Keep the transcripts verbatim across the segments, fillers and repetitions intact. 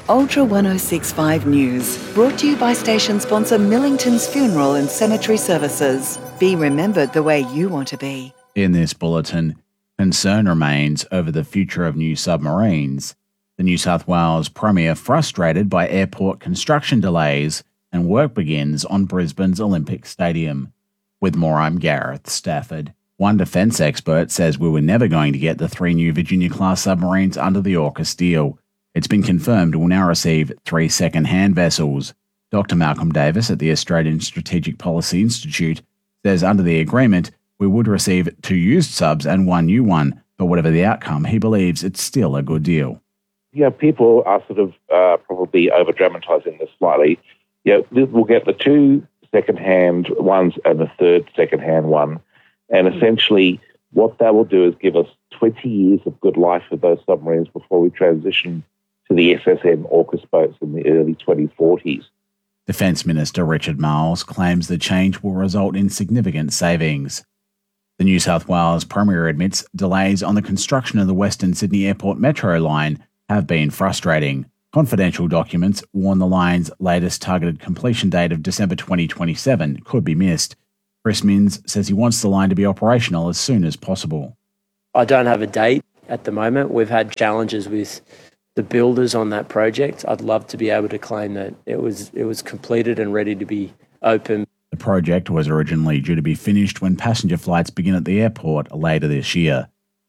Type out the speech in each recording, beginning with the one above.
Ultra one oh six point five News, brought to you by station sponsor Millington's Funeral and Cemetery Services. Be remembered the way you want to be. In this bulletin, concern remains over the future of new submarines. The New South Wales Premier frustrated by airport construction delays, and work begins on Brisbane's Olympic Stadium. With more, I'm Gareth Stafford. One defence expert says we were never going to get the three new Virginia-class submarines under the AUKUS deal. It's been confirmed we'll now receive three second-hand vessels. Doctor Malcolm Davis at the Australian Strategic Policy Institute says under the agreement, we would receive two used subs and one new one, but whatever the outcome, he believes it's still a good deal. Yeah, people are sort of uh, probably over-dramatising this slightly. Yeah, we'll get the two second-hand ones and the third second-hand one. And essentially, what that will do is give us twenty years of good life for those submarines before we transition to the S S N AUKUS boats in the early twenty forties. Defence Minister Richard Marles claims the change will result in significant savings. The New South Wales Premier admits delays on the construction of the Western Sydney Airport Metro line have been frustrating. Confidential documents warn the line's latest targeted completion date of December twenty twenty-seven could be missed. Chris Minns says he wants the line to be operational as soon as possible. I don't have a date at the moment. We've had challenges with the builders on that project. I'd love to be able to claim that it was it was completed and ready to be open. The project was originally due to be finished when passenger flights begin at the airport later this year.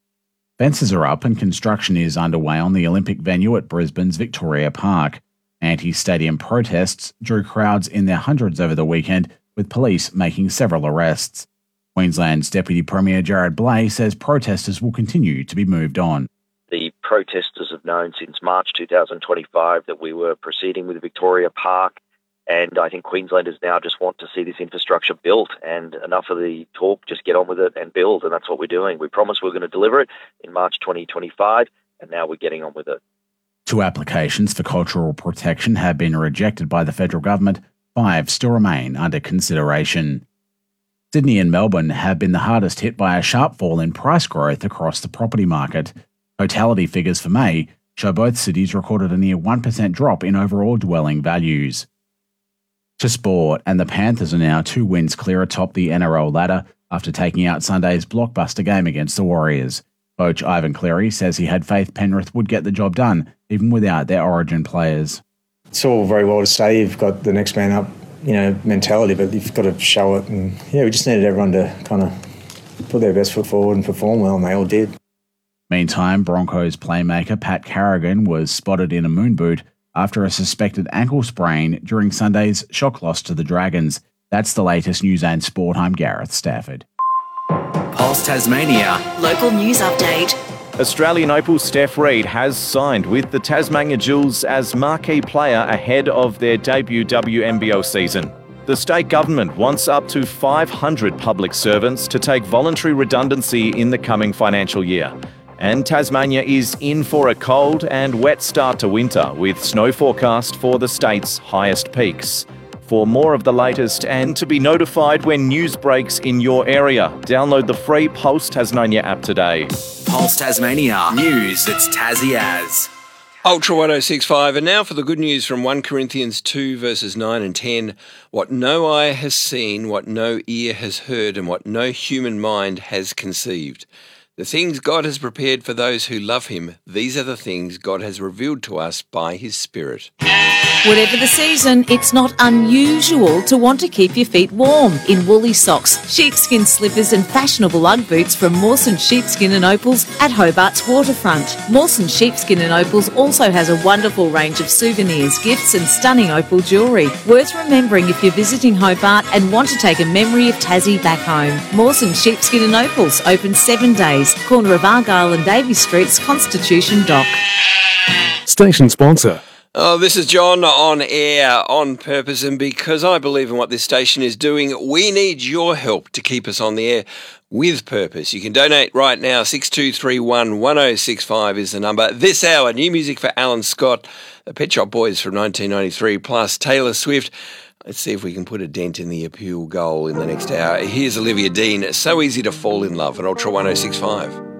Fences are up and construction is underway on the Olympic venue at Brisbane's Victoria Park. Anti-stadium protests drew crowds in their hundreds over the weekend, with police making several arrests. Queensland's Deputy Premier Jared Blay says protesters will continue to be moved on. The protesters have known since March two thousand twenty-five that we were proceeding with Victoria Park, and I think Queenslanders now just want to see this infrastructure built, and enough of the talk, just get on with it and build, and that's what we're doing. We promised we we're going to deliver it in March twenty twenty-five, and now we're getting on with it. Two applications for cultural protection have been rejected by the federal government. Five still remain under consideration. Sydney and Melbourne have been the hardest hit by a sharp fall in price growth across the property market. Totality figures for May show both cities recorded a near one percent drop in overall dwelling values. To sport, and the Panthers are now two wins clear atop the N R L ladder after taking out Sunday's blockbuster game against the Warriors. Coach Ivan Cleary says he had faith Penrith would get the job done, even without their origin players. It's all very well to say you've got the next man up, you know, mentality, but you've got to show it. And yeah, we just needed everyone to kind of put their best foot forward and perform well, and they all did. Meantime, Broncos playmaker Pat Carrigan was spotted in a moon boot after a suspected ankle sprain during Sunday's shock loss to the Dragons. That's the latest news and sport. I'm Gareth Stafford. Pulse Tasmania. Local news update. Australian Opal Steph Reid has signed with the Tasmania Jewels as marquee player ahead of their debut W N B L season. The state government wants up to five hundred public servants to take voluntary redundancy in the coming financial year. And Tasmania is in for a cold and wet start to winter, with snow forecast for the state's highest peaks. For more of the latest and to be notified when news breaks in your area, download the free Pulse Tasmania app today. Pulse Tasmania. News that's Tassie as. Ultra one oh six point five, and now for the good news from First Corinthians two, verses nine and ten. What no eye has seen, what no ear has heard, and what no human mind has conceived. The things God has prepared for those who love him, these are the things God has revealed to us by his Spirit. Whatever the season, it's not unusual to want to keep your feet warm in woolly socks, sheepskin slippers and fashionable Ugg boots from Mawson Sheepskin and Opals at Hobart's waterfront. Mawson Sheepskin and Opals also has a wonderful range of souvenirs, gifts and stunning opal jewellery. Worth remembering if you're visiting Hobart and want to take a memory of Tassie back home. Mawson Sheepskin and Opals, open seven days, corner of Argyle and Davies Streets, Constitution Dock. Station sponsor. Oh, this is John on air on purpose, and because I believe in what this station is doing, we need your help to keep us on the air with purpose. You can donate right now. six two three one, one oh six five is the number. This hour, new music for Alan Scott, the Pet Shop Boys from nineteen ninety-three, plus Taylor Swift. Let's see if we can put a dent in the appeal goal in the next hour. Here's Olivia Dean. So easy to fall in love at Ultra one oh six point five.